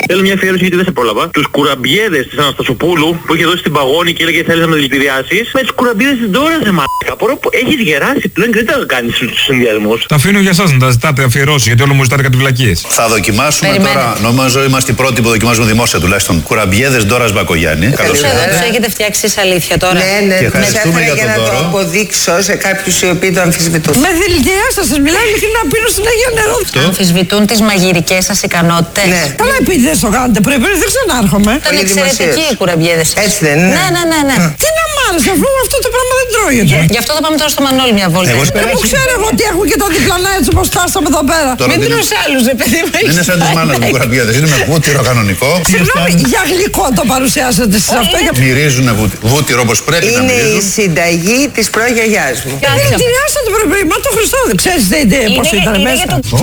Θέλω μια αφιέρωση γιατί δεν σε πρόλαβα. Τους κουραμπιέδες της Αναστασοπούλου που είχε δώσει στην παγόνη και έλεγε θέλεις να με δηλητηριάσεις. Με τους κουραμπιέδες της Ντόρας ρε μαλάκα. Έχεις γεράσει πλέον και δεν τα κάνεις στους συνδυασμούς. Τα αφήνω για εσάς να τα ζητάτε αφιερώσει γιατί όλο μου ζητάτε κάτι βλακίες. Θα δοκιμάσουμε τώρα, νομίζω είμαστε οι πρώτοι που δοκιμάζουμε δημόσια τουλάχιστον. Κουραμπιέδες Ντόρας Μπακογιάννη. Καλώς ήρθατε. Τους έχετε φτιάξει εσείς αλήθεια τώρα. Ναι, και ευχαριστούμε για να το αποδείξω σε κάποιους οι οποίοι το αμφισβητούν. Με δηλητηριάσα σας μιλάει ειλικρινά πίνω στην Αγία νερό. Αμφισβητούν τις μαγειρικές σας ικανότητες. Ναι. Καλά επίτηδες το κάνετε πρέπει, δεν ξανάρχομαι. Ήταν εξαιρετικοί οι κουραμπιέδες σας. Έτσι δεν είναι. Ναι. Τι να μ' άρεσε αφού αυτό το πράγμα δεν τρώγεται. Γι' αυτό θα πάμε τώρα στο Μανώλη μια βόλτα. Δεν μου ξέρω εγώ ότι έχω και τα διπλανά έτσι όπως φτάσαμε εδώ πέρα. Μην τρως άλλους ρε παιδί μου. Δεν είναι σαν τις μάνας μου κουραμπιέδες, είναι με βούτυρο κανονικό. Συγγνώμη, για γλυκό το παρουσιάσατε εσείς αυτό. Μυρίζουν βούτυρο όπως πρέπει να Είναι η μυρίζουν. συνταγή της προγιαγιάς μου. Δηλητηριάσατε πρέπει, μα το Χριστό δεν ξέρεις πώς ήταν μέσα.